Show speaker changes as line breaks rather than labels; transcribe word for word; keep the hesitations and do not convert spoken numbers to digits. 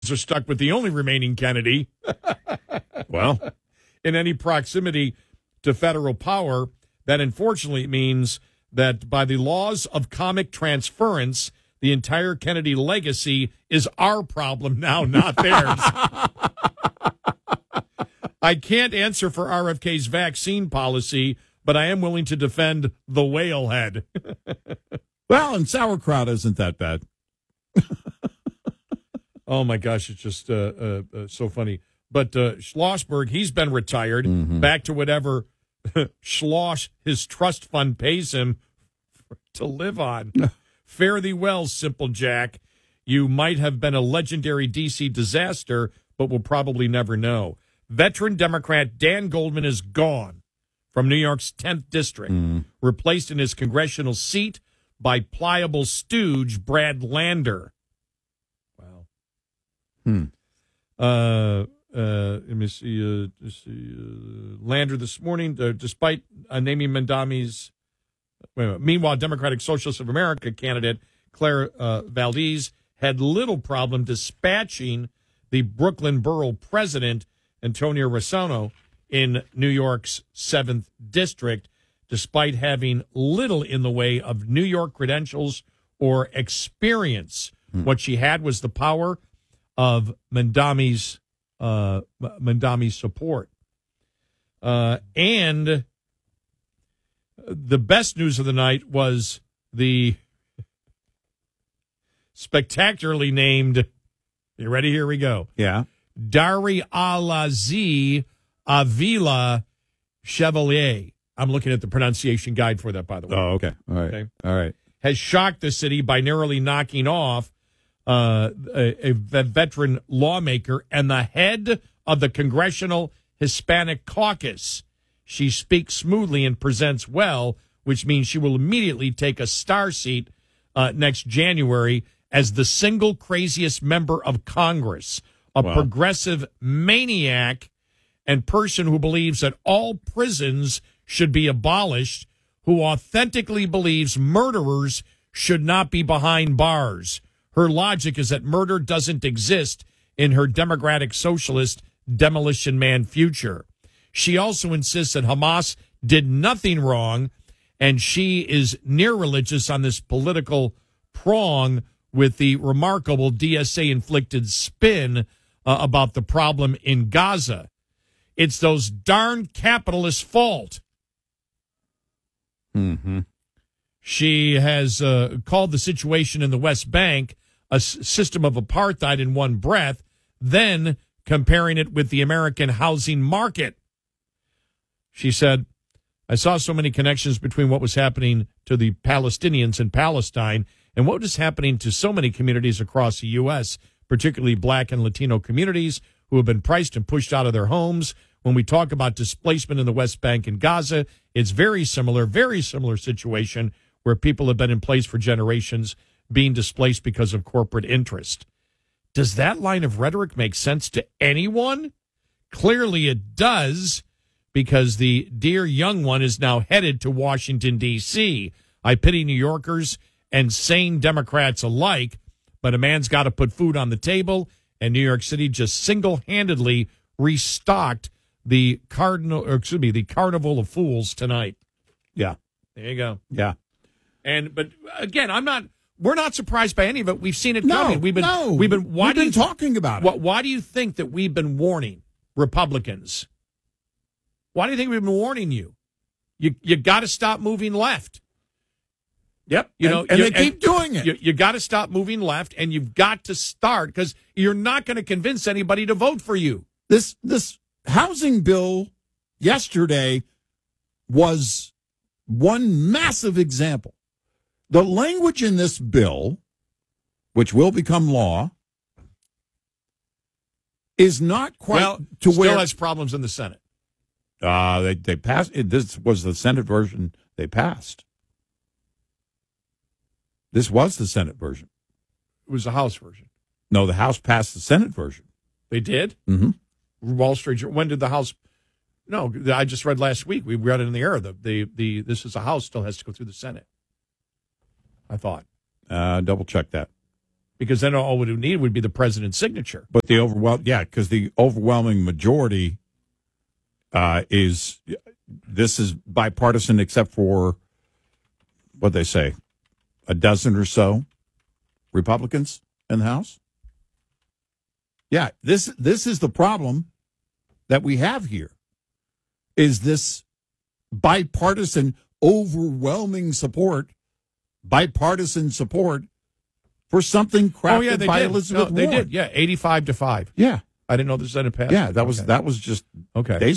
are stuck with the only remaining Kennedy.
Well,
in any proximity to federal power, that unfortunately means that by the laws of comic transference, the entire Kennedy legacy is our problem now, not theirs. I can't answer for R F K's vaccine policy, but I am willing to defend the whale head.
Well, and sauerkraut isn't that bad.
Oh, my gosh, it's just uh, uh, uh, so funny. But uh, Schlossberg, he's been retired, mm-hmm. back to whatever Schloss, his trust fund, pays him to live on. Fare thee well, Simple Jack. You might have been a legendary D C disaster, but we'll probably never know. Veteran Democrat Dan Goldman is gone from New York's tenth District, mm. replaced in his congressional seat by pliable stooge Brad Lander. Wow.
Hmm.
Uh, uh, let me see. Uh, let's see uh, Lander this morning, uh, despite uh, naming Mandami's. Wait a minute. Meanwhile, Democratic Socialists of America candidate Claire uh, Valdez had little problem dispatching the Brooklyn Borough president, Antonio Rosano, in New York's seventh District, despite having little in the way of New York credentials or experience. Hmm. What she had was the power of Mandami's uh, Mandami's support. Uh, and the best news of the night was the spectacularly named, you ready? Here we go.
Yeah.
Dari Alazi Avila Chevalier. I'm looking at the pronunciation guide for that, by the way.
Oh, okay. All right. Okay. All right.
Has shocked the city by narrowly knocking off uh, a, a veteran lawmaker and the head of the Congressional Hispanic Caucus. She speaks smoothly and presents well, which means she will immediately take a star seat uh, next January as the single craziest member of Congress, a wow. progressive maniac and person who believes that all prisons should be abolished, who authentically believes murderers should not be behind bars. Her logic is that murder doesn't exist in her democratic socialist demolition man future. She also insists that Hamas did nothing wrong, and she is near religious on this political prong with the remarkable D S A-inflicted spin uh, about the problem in Gaza. It's those darn capitalists' fault.
Mm-hmm.
She has uh, called the situation in the West Bank a s- system of apartheid in one breath, then comparing it with the American housing market. She said, I saw so many connections between what was happening to the Palestinians in Palestine and what is happening to so many communities across the U S, particularly black and Latino communities who have been priced and pushed out of their homes. When we talk about displacement in the West Bank and Gaza, it's very similar, very similar situation where people have been in place for generations being displaced because of corporate interest. Does that line of rhetoric make sense to anyone? Clearly it does, because the dear young one is now headed to Washington, D C. I pity New Yorkers and sane Democrats alike, but a man's got to put food on the table, and New York City just single-handedly restocked the cardinal, or excuse me, the Carnival of Fools tonight.
Yeah.
There you go.
Yeah.
And but again, I'm not. We're not surprised by any of it. We've seen it
no,
coming. We've been.
No.
We've been. Why
we've
do
been
you,
talking about
why,
it.
Why do you think that we've been warning Republicans? Why do you think we've been warning you? You you got to stop moving left.
Yep.
You
and,
know,
and
you,
they keep
and
doing it.
You, you got to stop moving left, and you've got to start, because you're not going to convince anybody to vote for you.
This this housing bill yesterday was one massive example. The language in this bill, which will become law, is not quite
well,
to
still
where
has problems in the Senate.
Uh, they they passed it. This was the Senate version they passed. This was the Senate version.
It was the House version.
No, the House passed the Senate version.
They did?
Mm-hmm.
Wall Street Journal. When did the House? No, I just read last week. We read it in the air. The the the this is a House still has to go through the Senate. I thought.
Uh, double check that.
because then all it would need would be the president's signature.
But the overwhelm, yeah, because the overwhelming majority uh, is this is bipartisan, except for what they say, a dozen or so Republicans in the House. Yeah, this this is the problem that we have here. Is this bipartisan, overwhelming support, bipartisan support for something crafted
oh, yeah, they
by
did.
Elizabeth
no, They
Warren?
did, yeah, eighty-five to five.
Yeah.
I didn't know the Senate passed.
Yeah, that was
okay.
that was just
okay.
days